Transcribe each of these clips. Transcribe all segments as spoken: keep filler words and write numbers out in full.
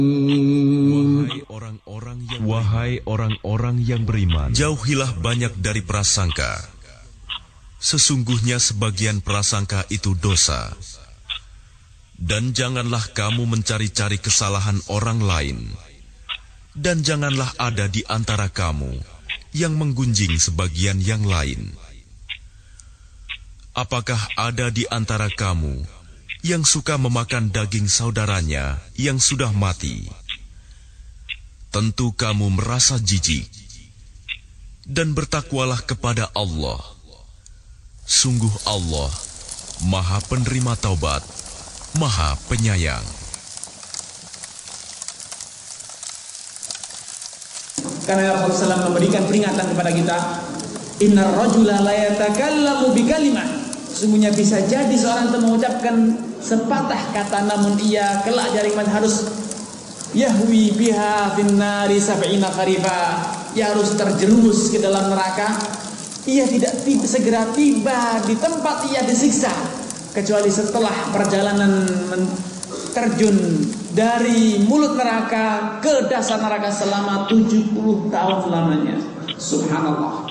Wahai orang-orang yang, Wahai orang-orang yang beriman, jauhilah banyak dari prasangka. Sesungguhnya sebagian prasangka itu dosa. Dan janganlah kamu mencari-cari kesalahan orang lain. Dan janganlah ada di antara kamu yang menggunjing sebagian yang lain. Apakah ada di antara kamu yang suka memakan daging saudaranya yang sudah mati? Tentu kamu merasa jijik. Dan bertakwalah kepada Allah. Sungguh Allah Maha penerima taubat, Maha penyayang. Karena Rasulullah shallallahu alaihi wasallam memberikan peringatan kepada kita, Innar rajula la yatakallamu bi kalimah. Sesungguhnya bisa jadi seorang itu mengucapkan sepatah kata, namun ia kelak dari mana harus yahwi biha finnari sab'ina kharifa. Ia harus terjerumus ke dalam neraka. Ia tidak tiba, segera tiba di tempat ia disiksa, kecuali setelah perjalanan terjun dari mulut neraka ke dasar neraka selama tujuh puluh tahun lamanya. Subhanallah.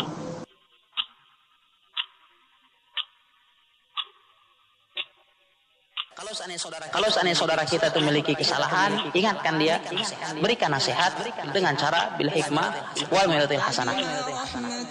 Kalau seandainya saudara, kalau seandainya saudara kita itu memiliki kesalahan, ingatkan dia, berikan nasihat dengan cara bil hikmah wal mau'izatil hasanah.